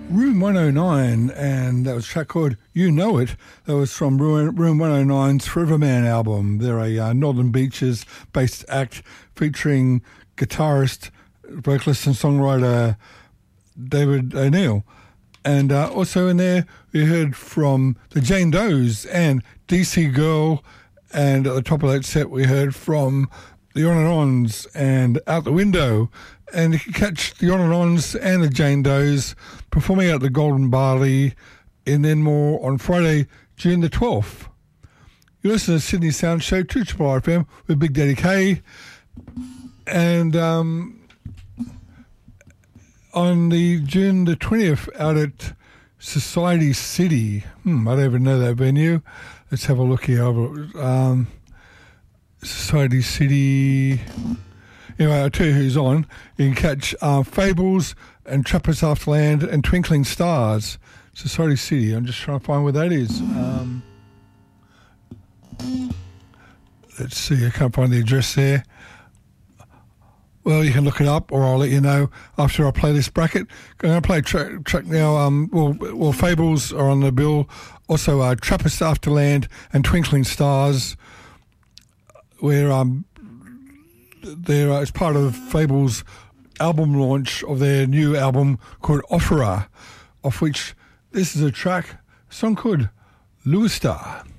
Room 109, and that was a track called You Know It. That was from Room 109's Riverman album. They're a Northern Beaches-based act featuring guitarist, vocalist and songwriter David O'Neill. And also in there, we heard from the Jane Does and DC Girl, and at the top of that set, we heard from the On-and-Ons and Out the Window. And you can catch the On-and-Ons and the Jane Does performing at the Golden Barley in Enmore on Friday, June the 12th. You listen to Sydney Sound Show, 2RFM FM with Big Daddy K. And on the June the 20th out at Society City. I don't even know that venue. Let's have a look here. Society City. Anyway, I'll tell you who's on. You can catch Fables and Trappers Afterland and Twinkling Stars. Society City. I'm just trying to find where that is. Let's see. I can't find the address there. Well, you can look it up, or I'll let you know after I play this bracket. I'm going to play track now. Well, Fables are on the bill. Also, Trappers Afterland and Twinkling Stars, where it's part of Fables' album launch of their new album called Offerer, of which this is a song called Louis Star.